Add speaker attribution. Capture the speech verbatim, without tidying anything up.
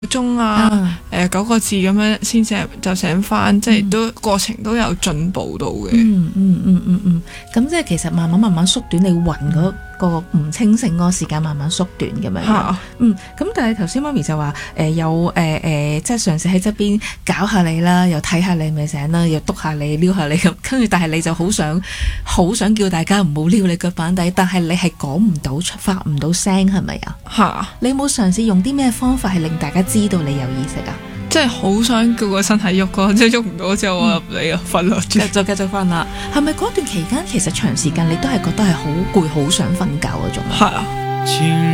Speaker 1: 鐘啊，誒九個字咁樣先至就醒翻，即係都過程都有進步到嘅。
Speaker 2: 嗯嗯嗯嗯嗯，咁即係其實慢慢慢慢縮短你暈嗰個唔清醒嗰個時間，慢慢縮短咁樣。
Speaker 1: 嚇，
Speaker 2: 嗯，咁但係頭先媽咪就話誒有誒誒，即係嘗試喺側邊搞下你啦，又睇下你咪醒啦，又督下你撩下你咁，跟住但係你就好想好想叫大家唔好撩你腳板底，但係你係講唔到出發唔到聲係咪啊？
Speaker 1: 嚇，
Speaker 2: 你有冇嘗試用啲咩方法係令大家知道你有意識啊？
Speaker 1: 即係好想叫個身體喐個，即係喐唔到之後我入嚟啊，瞓落住
Speaker 2: 就繼續瞓啦。係咪嗰段期間其實長時間你都係覺得係好攰，好想瞓覺嗰種啊？
Speaker 1: 係啊。